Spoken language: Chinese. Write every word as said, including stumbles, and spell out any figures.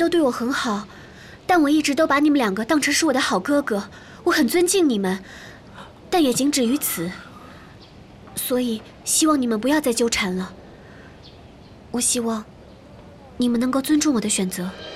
都对我很好，但我一直都把你们两个当成是我的好哥哥，我很尊敬你们，但也仅止于此。所以希望你们不要再纠缠了。我希望你们能够尊重我的选择。